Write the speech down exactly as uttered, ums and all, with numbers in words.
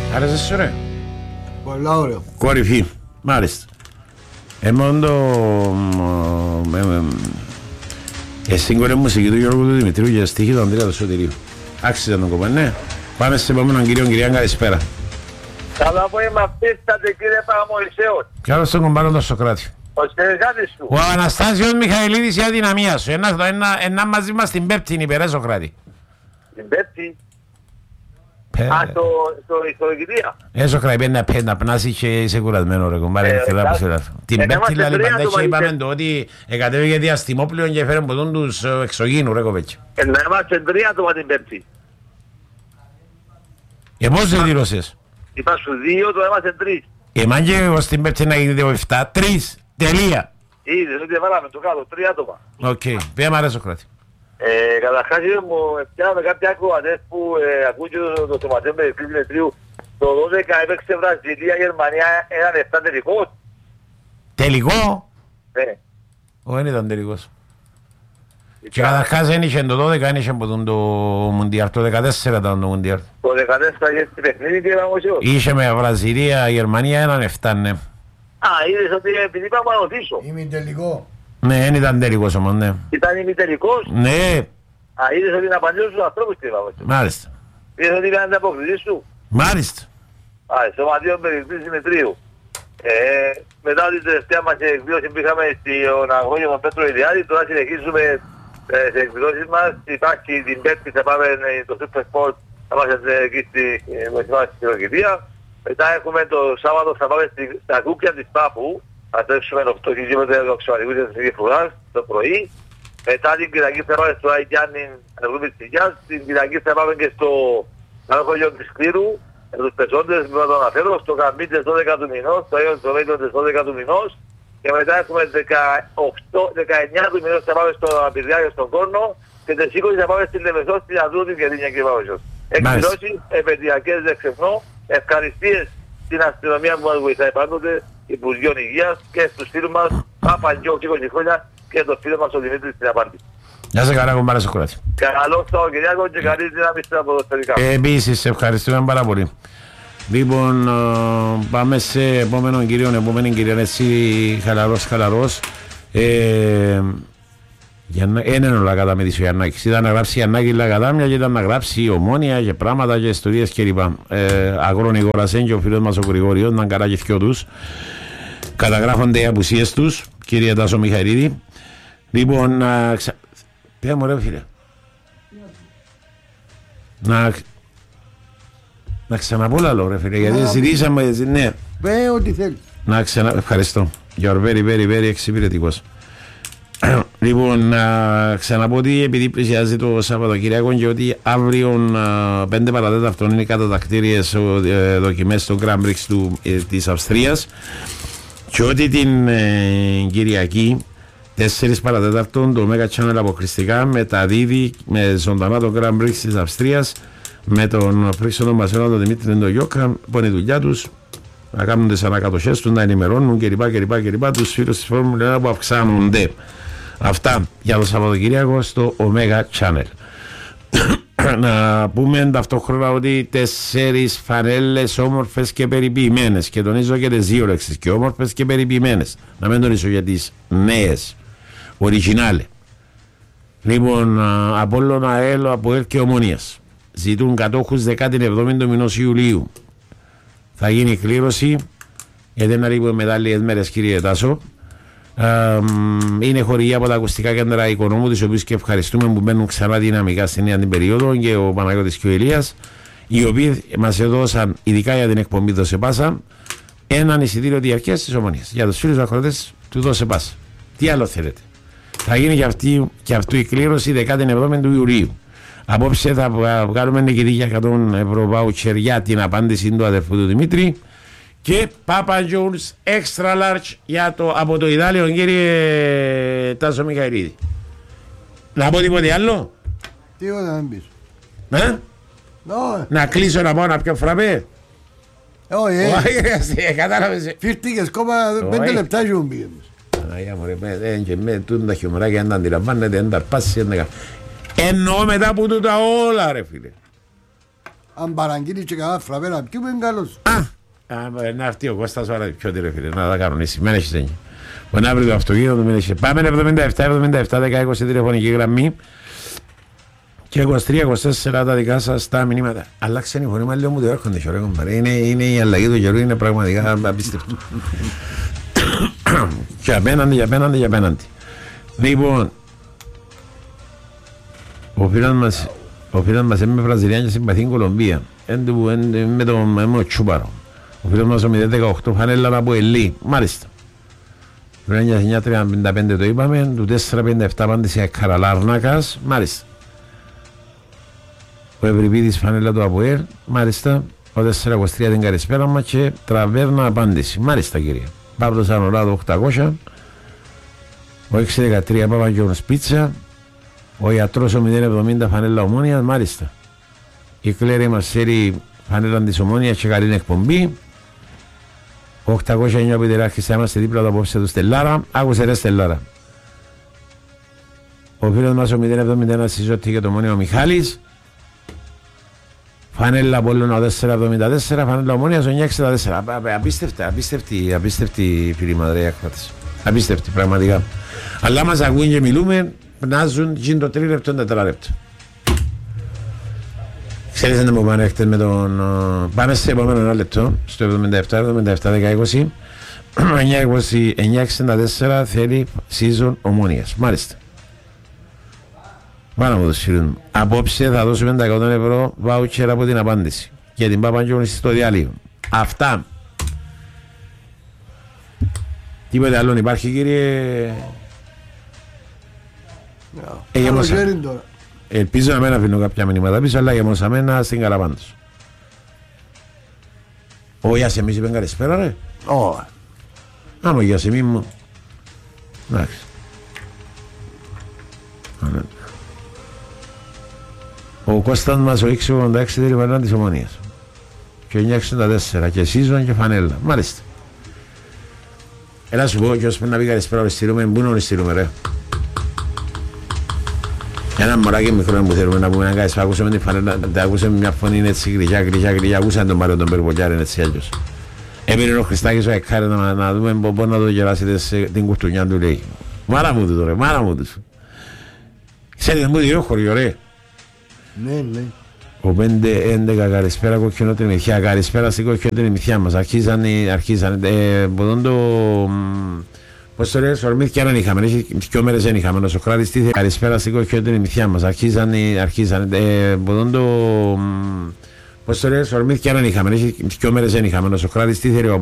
Άρεσε σου ρε. Πολλά ωραίο. Κορυφή. Μάλιστα. Εμόν το... Εσύγκορε μουσική του Γιώργου του Δημητρίου για στίχη του Ανδρέα του Σωτηρίου. Άξιζε τον κομμάτι, ναι. Πάμε σε επόμενον κύριο, κυρία, καλησπέρα. Καλό απόγευμα, πίστατε κύριε Παπαμωυσέος. Καλώς τον κομπάνω τον Σοκράτη. Ο συνεργάτης του. Ο Αναστάσιος Μιχαηλίδης η αδυναμία σου. Ένα, ένα, ένα μαζί μας την Πέπτη είναι υπερέ Σοκράτη. Την Πέπτη. Α, στο, στο ιστοροκητία. Ε, Σοκράτη, να, να πνάσει και είσαι κουρασμένο ρε κομπάρε. Την Πέπτη δηλαδή παντά είπαμε το ότι εκατέβηκε διαστημόπλαιο και έφερε ποτούν τους εξωγήνου ρε κοπέτσι. Ε, να είμαστε τρία άτομα την Πέπτη. Και πώς δεν δήλωσες. Είπα σου δύο, τώρα είμαστε τρεις. Εμάν και εγώ στην Πέπτη να γίνεται ο εφτά, τρεις, τελεία. Είδες ότι βάλαμε το κάτω, τρία άτομα. Οκ, πια μ' αρέσει ο Κράτη. Ε, καταρχάς μου πιάναμε κάποια ακροατές που ε, ακούν και το, το σωματείο με δικλή μετρίου. Το δώδεκα έπαιξε Βραζιλία, Γερμανία, έναν εφτά τελικός. Τελικό? Ναι. Όχι, δεν ήταν τελικός. Και καταρχάς δεν είχε το δώδεκα, δεν είχε το Μουντιάρ, το δεκατέσσερα ήταν το Μουντιάρ. Το δεκατέσσερα είχε στην παιχνίδι και είπαμε όσο. Είχε με Βραζιλία, Γερμανία, έναν εφτά, ναι. Α, είδες ότι επειδή είπα να ρωτήσω. Ημιτελικό. Ναι, δεν ήταν τελικός όμως, ναι. Ήταν ημιτελικός. Ναι. Α, είδες ότι είναι απαντήσεις στους ανθρώπους τι είπαμε. Μάλιστα. Είδες ότι ήταν ανταποκρισή σου. Μάλιστα. Α, σωματείο περιπτής συμμετρίου. Ε, μετά την τελευταία μας εκδήλωση που είχαμε στον αγώνιο των Πέτρο Ιλιάδη, τώρα συνεχίζουμε ε, σε εκδηλώσεις μας. Υπάρχει την Πέμπτη, θα πάμε ε, το Super Sport, θα είμαστε εκεί στη Χειροκητία. Μετά έχουμε το Σάββατο, θα πάμε στη, στα Κούκια της Πάπου, θα τρέξουμε οκτώ χιλιόμετρα του αξιωματικού της Εθνικής Φρουράς το πρωί. Μετά την Κυριακή θα πάμε στο Άι Γιάννη, Ανεργούπη της Υγείας. Την Κυριακή θα πάμε και στο Ανεργόγιο της Κλήρου, με τους πεζόντες που θα το αναφέρω, στο Καμπί της δώδεκα του μηνός, στο Άγιο Τζοβέντιο της δώδεκα του μηνός. Και μετά έχουμε δεκαοκτώ, δεκαεννιά του μηνός θα πάμε στο Απειριά και στον Κόρνο. Και τις είκοσι θα πάμε στην Λεμεσό, στην Αδρού, την Κερίνια και Παπαγιός. Εκδηλώσεις επαιδειακές δεν ξεχνώ. Ευχαριστίες στην αστυνομία που μας βοηθάει πάντοτε, Υπουργείων Υγείας και στους φίλους μας, Παπαγιώ και είκοσι χρόνια και τον φίλο μας ο Δημήτρης στην απάντηση. Γεια σας καλά, κομπάρε Σοκράτη. Καλό Σαββατοκύριακο και καλή δύναμη στα ποδοσφαιρικά. Επίσης, ευχαριστούμε πάρα πολύ. Λοιπόν, πάμε σε επόμενο κύριο, επόμενη κυρία, εσύ χαλαρός, χαλαρός. Ε, δεν είναι όλα καταμετήσει ο Γιαννάκης. Ήταν να γράψει Γιαννάκη Λαγαδάμια και ήταν να γράψει Ομόνια και πράγματα και ιστορίες κλπ. Ε, Αγρόνι Γορασέν και ο φίλος μας ο Γρηγόριος, ήταν καλά και δυο τους. Καταγράφονται οι απουσίες τους, κύριε Τάσο Μιχαηλίδη. Λοιπόν, να ξα... Πέρα μου ρε φίλε. Να... Να ξαναπώ λαλό ρε φίλε, γιατί ζητήσαμε, ναι. Πέ ό,τι θέλει. Να ξανα... Ευχαριστώ. You're very, very, very εξυπηρετικός. Λοιπόν, να ξαναπώ ότι επειδή πλησιάζει το Σαββατοκύριακο και ότι αύριο πέντε παρατέταρτον είναι οι κατατακτήριες ε, δοκιμές στο Grand Prix του, ε, της Αυστρίας και ότι την ε, Κυριακή τέσσερις παρατέταρτον το Mega Channel αποκλειστικά μεταδίδει με ζωντανά το Grand Prix της Αυστρίας με τον πρίξο των Μασένα, τον Δημήτρη τον Γιώκα που είναι η δουλειά τους να κάνουν τις ανακατοχές τους, να ενημερώνουν κλπ. κλπ, κλπ τους φίλους της Φόρμουλα ένα που αυξάνονται. Αυτά για το Σαββατοκύριακο στο Omega Channel. Να πούμε ταυτόχρονα ότι τέσσερις φανέλες όμορφες και περιποιημένες, και τονίζω και τις δύο λέξεις, και όμορφες και περιποιημένες, να μην τονίσω για τις νέες, original. Λοιπόν, Απόλλων, ΑΕΛ, ΑΠΟΕΛ και Ομονίας ζητούν κατόχους δεκαεπτά του μηνός Ιουλίου. Θα γίνει κλήρωση, γιατί να ρίχνουμε μετάλλιες μέρες κύριε Τάσο. Είναι χορηγία από τα ακουστικά κέντρα Οικονόμου, τις οποίες και ευχαριστούμε που μπαίνουν ξανά δυναμικά στην νέα την περίοδο, και ο Παναγιώτης και ο Ηλίας, οι οποίοι μας έδωσαν ειδικά για την εκπομπή Δώσε Πάσα έναν εισιτήριο διαρκείας της Ομονίας για τους φίλους ακροατές του Δώσε Πάσα. Τι άλλο θέλετε. Θα γίνει και αυτή, και αυτή η κλήρωση δεκαεπτά του Ιουλίου. Απόψε θα βγάλουμε νικητή για εκατό ευρώ βάουτσερ για την απάντηση του αδερφού του Δημήτρη και Papa John's Extra Large για το, από το Ιδάλιο, κύριε Τάσο Μιχαηλίδη. Να πω τίποτε άλλο. Τι ώρα να μπεις. Ε? No. Να κλείσω να πάω να πιω φραπέ. Όχι, ε. Κατάλαβες. Φύρτηκες κόμμα πέντε λεπτά σου πήγες. Αγιά μου ρε, και με τούτον τα χιομεράκια δεν τα αντιλαμβάνετε, δεν τα αρπάσεις. Εννοώ μετά που τούτα όλα ρε φίλε. Αν παραγγείλει και κανένα φραπέ να πιούμε είναι καλός. Α, να έρθει ο Κώστας ώρα πιο τι ρε φίλε, να τα κανονίσει, μεν έχεις έννοια. Μπορεί να βρει το αυτοκίνητο του, μεν έχεις. Πάμε εβδομήντα επτά εβδομήντα επτά δέκα είκοσι τηλεφωνική γραμμή και είκοσι τρία είκοσι τέσσερα τα δικά σας τα μηνύματα. Αλλάξαν οι φωνή, μα λέω μου το έρχονται και ωραία κομπάρε. Είναι, είναι η αλλαγή του καιρού, είναι πραγματικά απίστευτο. Και απέναντι, και απέναντι, και απέναντι. Λοιπόν, ο φίλος μας, ο φίλος μας είναι με Βραζιλία και συμπαθεί στην Κολομπία. Με τον Τσούπαρο. Ο φίλος μας ο μηδέν δεκαοκτώ φανέλα από Ελί. Μάλιστα. Το εννιά τριάντα πέντε το είπαμε. Το τέσσερα πενήντα επτά απάντησε Καραλάρνακας. Μάλιστα. Ο Ευρυπίδης φανέλα του Αποέλ. Μάλιστα. Ο τέσσερα είκοσι τρία την καλησπέρα μας και Τραβέρνα απάντηση. Μάλιστα κύριε. Παύλος Ανολάδο οκτακόσια. Ο έξι δεκατρία Παπαγιώργος Πίτσα. Ο ιατρός ο μηδέν εβδομήντα φανέλα Ομόνιας. Μάλιστα. Η Κλέρη μας σέρει φανέλα της Ομόνιας και καλή εκπομπή. Ο οκτακόσια εννιά Πιτεράρχης θα είμαστε δίπλα του απόψε του Στελάρα. Άκουσε ρε Στελάρα. Ο φίλος μας ο μηδέν εβδομήντα ένα Σιζώτη και το Ομόνιο Μιχάλης. Φανέλα Απόλλωνα τέσσερα εβδομήντα τέσσερα, φανέλα Ομόνιας εννιά εξήντα τέσσερα. Απίστευτα, απίστευτη, απίστευτη φίλοι μαδρέα εκφάτηση. Απίστευτη πραγματικά. Αλλά μας ακούουν και μιλούμε, πνάζουν και είναι το τρία λεπτό, τέσσερα λεπτό. Ξέρεις να μου πάνε έχετε με τον... Πάμε σε επόμενο ένα λεπτό, στο εβδομήντα επτά εβδομήντα επτά δέκα είκοσι. εννιά εξήντα τέσσερα θέλει season Ομόνιας. Μάλιστα. Πάνω από το σφυρούν μου. Απόψε θα δώσουμε τα εκατό ευρώ βάουτσερ από την απάντηση. Και την Παπαγιώργη στο διάλειμμα. Αυτά. Τίποτε άλλο υπάρχει κύριε... Yeah. Ελπίζω να μην αφήνω κάποια μηνύματα πίσω, αλλά για μοσαμένα στην Καραπάντος. Ο Ιασεμής είπε καλησπέρα ρε. Όχι. Άμα ο Ιασεμί μου. Εντάξει. Ο Κώστας μας ο έξι ογδόντα έξι θέλει παρά της Ομονίας. Και εννιά εξήντα τέσσερα και season και φανέλα. Μάλιστα. Έλα σου πω και όσο πρέπει να πει καλησπέρα οριστηρούμε, πού είναι οριστηρούμε ρε. Ένα μωράκι μικρό που θέλουμε να πούμε να κάνεις, ακούσαμε την φανέλα, ακούσαμε μια φωνή έτσι γριά, γριά, γριά, ακούσαμε τον Μάριο τον Περβολιάρη έτσι αλλιώς. Έμεινε ο Χριστάκης ο Εκάρη να, να δούμε πώς να το γελάσετε σε την κουρτουνιά του λέει. Μάρα μου του τώρα, μάρα μου του. Ξέρετε μου δύο χωριό ρε. Ναι, ναι. Ο πέντε έντεκα καλησπέρα κοκκινό την ημιθιά, καλησπέρα στην κοκκινό την ημιθιά μας. Αρχίζαν, αρχίζαν, ε, ποτόν το... Πώς το λέει, ορμήθηκε έναν είχαμε, έχει δυο μέρες δεν είχαμε, ο Σοκράτης τι θέλει, καλησπέρα στην κοκκινό την ημιθιά μας. Αρχίζαν, αρχίζαν, ε, ποτόν το... Πώς το λέει, ορμήθηκε έναν είχαμε, έχει δυο μέρες δεν είχαμε, ο Σοκράτης τι θέλει,